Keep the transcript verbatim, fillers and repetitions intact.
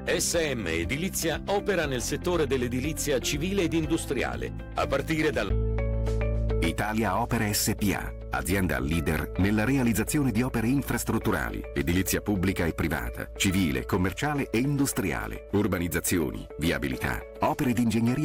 S M Edilizia opera nel settore dell'edilizia civile ed industriale, a partire dal... Italia Opere S P A, azienda leader nella realizzazione di opere infrastrutturali, edilizia pubblica e privata, civile, commerciale e industriale, urbanizzazioni, viabilità, opere di ingegneria